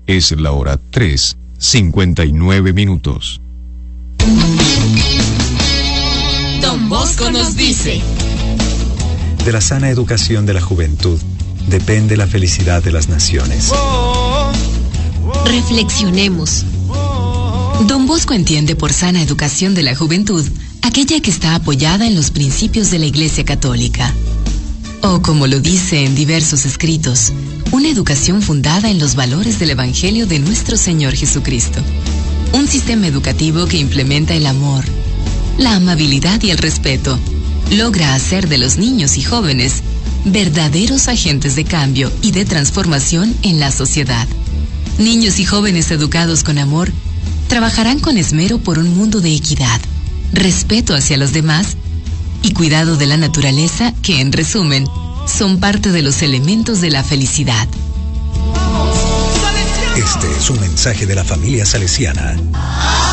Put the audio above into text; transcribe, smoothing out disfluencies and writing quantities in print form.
Es la hora 3:59. Don Bosco nos dice: de la sana educación de la juventud depende la felicidad de las naciones. Reflexionemos. Don Bosco entiende por sana educación de la juventud aquella que está apoyada en los principios de la Iglesia Católica. O como lo dice en diversos escritos, una educación fundada en los valores del Evangelio de nuestro Señor Jesucristo. Un sistema educativo que implementa el amor, la amabilidad y el respeto. Logra hacer de los niños y jóvenes verdaderos agentes de cambio y de transformación en la sociedad. Niños y jóvenes educados con amor trabajarán con esmero por un mundo de equidad, respeto hacia los demás y cuidado de la naturaleza que, en resumen, son parte de los elementos de la felicidad. Este es un mensaje de la familia salesiana.